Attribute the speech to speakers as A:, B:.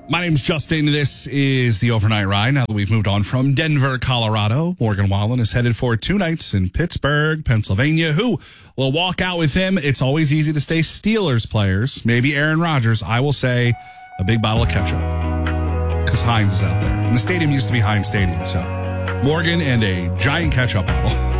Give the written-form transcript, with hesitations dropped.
A: My name's Justin. This is the Overnight Ride. Now that we've moved on from Denver, Colorado, Morgan Wallen is headed for 2 nights in Pittsburgh, Pennsylvania. Who will walk out with him? It's always easy to stay Steelers players. Maybe Aaron Rodgers. I will say a big bottle of ketchup because Heinz is out there. And the stadium used to be Heinz Stadium. So Morgan and a giant ketchup bottle.